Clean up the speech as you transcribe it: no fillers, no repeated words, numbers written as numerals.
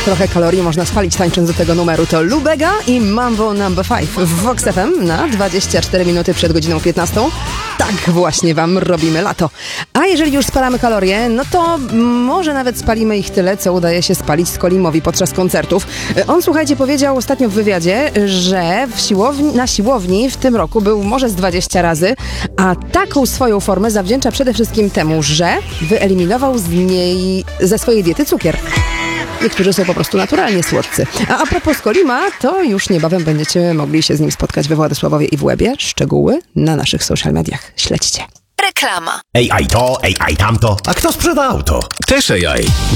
trochę kalorii można spalić tańcząc do tego numeru. To Lubega i Mambo No. 5 w Vox FM na 24 minuty przed godziną 15. Tak właśnie wam robimy lato. A jeżeli już spalamy kalorie, no to może nawet spalimy ich tyle, co udaje się spalić Skolimowi podczas koncertów. On, słuchajcie, powiedział ostatnio w wywiadzie, że na siłowni w tym roku był może z 20 razy, a taką swoją formę zawdzięcza przede wszystkim temu, że wyeliminował ze swojej diety cukier. Niektórzy są po prostu naturalnie słodcy. A propos Skolima, to już niebawem będziecie mogli się z nim spotkać we Władysławowie i w Łebie. Szczegóły na naszych social mediach. Śledźcie. Reklama. AI to, AI tamto. A kto sprzeda auto? Też AI.